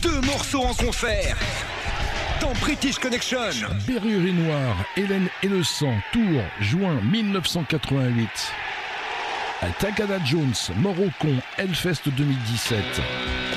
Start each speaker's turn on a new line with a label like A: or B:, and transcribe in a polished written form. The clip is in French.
A: 2 morceaux en concert dans British Connection.
B: Berrurie Noire, Hélène et le sang, Tours, juin 1988. Takada Jones, Mort au con, Hellfest 2017.